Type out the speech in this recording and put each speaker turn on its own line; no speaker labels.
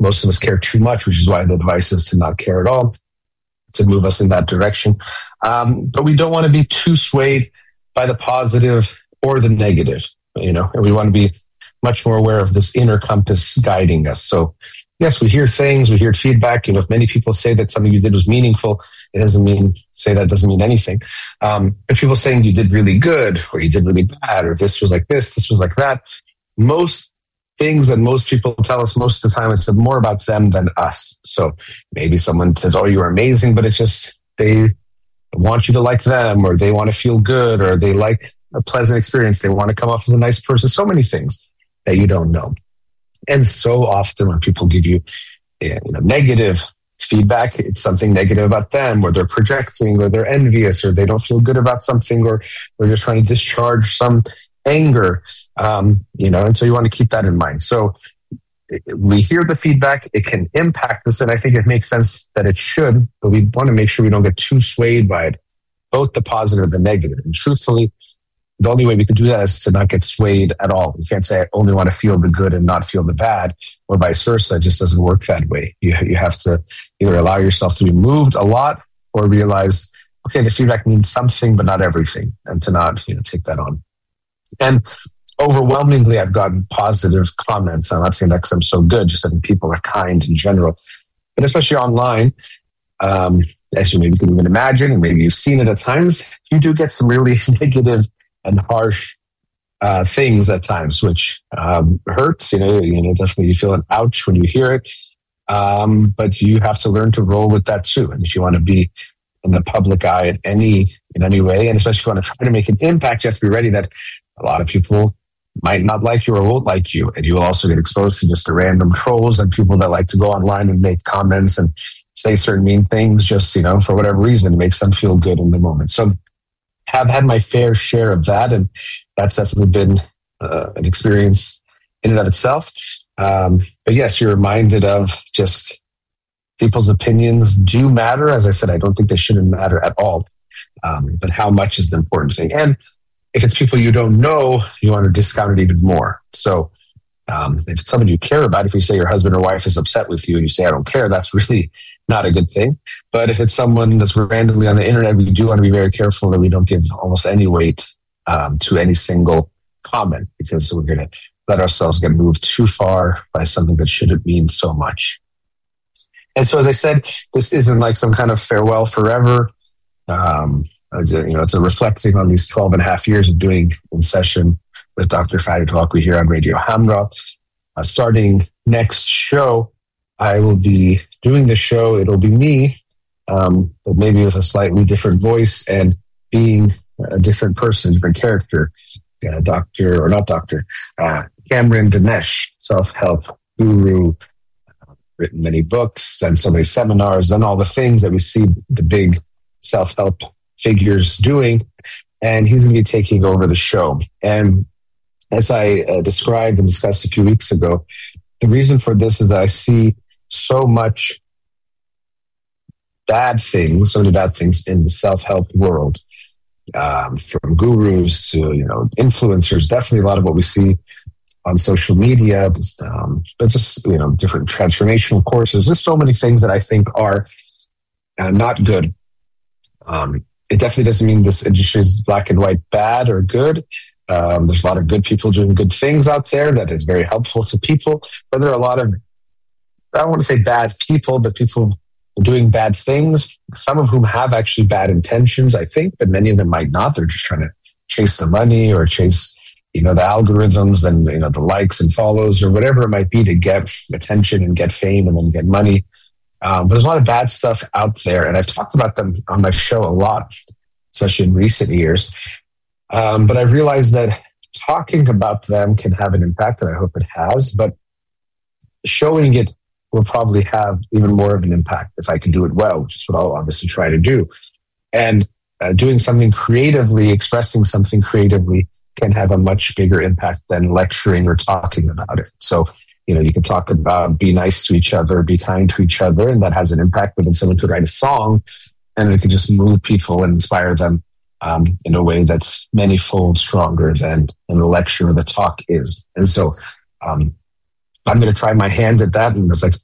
most of us care too much, which is why the advice is to not care at all, to move us in that direction. But we don't want to be too swayed by the positive or the negative, and we want to be much more aware of this inner compass guiding us. So yes, we hear things, we hear feedback. If many people say that something you did was meaningful, it doesn't mean anything. If people saying you did really good or you did really bad, or this was like this was like that, most things that most people tell us most of the time, it's more about them than us. So maybe someone says, oh, you were amazing, but it's just they want you to like them, or they want to feel good, or they like a pleasant experience. They want to come off as a nice person. So many things that you don't know. And so often when people give you negative feedback, it's something negative about them, or they're projecting, or they're envious, or they don't feel good about something, or they're just trying to discharge some anger, and so you want to keep that in mind. So we hear the feedback, it can impact us, and I think it makes sense that it should, but we want to make sure we don't get too swayed by it, both the positive and the negative. And truthfully, the only way we can do that is to not get swayed at all. You can't say, I only want to feel the good and not feel the bad, or vice versa. It just doesn't work that way. You have to either allow yourself to be moved a lot, or realize, okay, the feedback means something, but not everything, and to not take that on. And overwhelmingly, I've gotten positive comments. I'm not saying that because I'm so good, just that people are kind in general. But especially online, as you maybe can even imagine, and maybe you've seen it at times, you do get some really negative and harsh things at times, which hurts. Definitely you feel an ouch when you hear it. But you have to learn to roll with that too. And if you want to be in the public eye in any way, and especially if you want to try to make an impact, you have to be ready that a lot of people might not like you or won't like you. And you will also get exposed to just the random trolls and people that like to go online and make comments and say certain mean things just, for whatever reason, it makes them feel good in the moment. So have had my fair share of that. And that's definitely been an experience in and of itself. But yes, you're reminded of just people's opinions do matter. As I said, I don't think they shouldn't matter at all. But how much is the important thing? And if it's people you don't know, you want to discount it even more. So if it's someone you care about, if you say your husband or wife is upset with you and you say, I don't care, that's really not a good thing. But if it's someone that's randomly on the internet, we do want to be very careful that we don't give almost any weight to any single comment, because we're going to let ourselves get moved too far by something that shouldn't mean so much. And so, as I said, this isn't like some kind of farewell forever. It's a reflecting on these 12 and a half years of doing In Session with Dr. Fadi Tawakwi here on Radio Hamra. Starting next show, I will be doing the show. It'll be me, but maybe with a slightly different voice and being a different person, different character. Cameron Dinesh, self-help guru, written many books and so many seminars, done all the things that we see the big self-help figures doing, and he's going to be taking over the show. And as I described and discussed a few weeks ago, the reason for this is that I see so many bad things in the self-help world, from gurus to influencers. Definitely a lot of what we see on social media, but just different transformational courses. There's so many things that I think are not good. It definitely doesn't mean this industry is black and white, bad or good. There's a lot of good people doing good things out there that is very helpful to people. But there are a lot of, I don't want to say bad people, but people doing bad things, some of whom have actually bad intentions, I think, but many of them might not. They're just trying to chase the money or chase, the algorithms and, the likes and follows or whatever it might be to get attention and get fame and then get money. But there's a lot of bad stuff out there. And I've talked about them on my show a lot, especially in recent years. But I've realized that talking about them can have an impact, and I hope it has, but showing it will probably have even more of an impact if I can do it well, which is what I'll obviously try to do. And doing something creatively, expressing something creatively can have a much bigger impact than lecturing or talking about it. So, you can talk about be nice to each other, be kind to each other, and that has an impact. But then someone could write a song and it could just move people and inspire them in a way that's many-fold stronger than in the lecture or the talk is. And so I'm going to try my hand at that. And as